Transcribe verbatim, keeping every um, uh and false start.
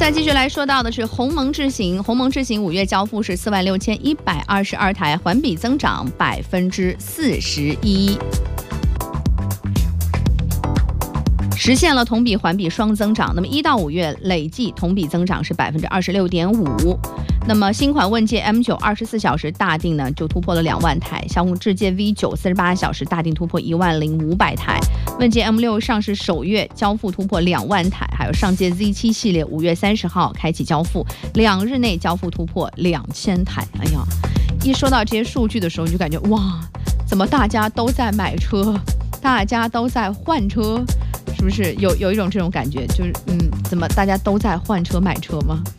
再继续来说到的是鸿蒙智行，鸿蒙智行五月交付是四万六千一百二十二台，环比增长百分之四十一。实现了同比环比双增长，那么一到五月累计同比增长是百分之二十六点五。那么新款问界 M 九二十四小时大定呢就突破了两万台，小鹏智界 V 九四十八小时大定突破一万零五百台，问界 M 六上市首月交付突破两万台，还有上界 Z 七系列五月三十号开启交付，两日内交付突破两千台。哎呀，一说到这些数据的时候，你就感觉哇，怎么大家都在买车，大家都在换车？是不是有有一种这种感觉，就是嗯，怎么大家都在换车买车吗？